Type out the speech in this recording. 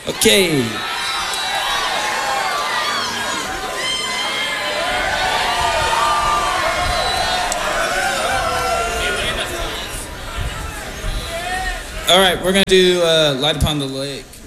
Okay. All right, we're going to do Light Upon the Lake.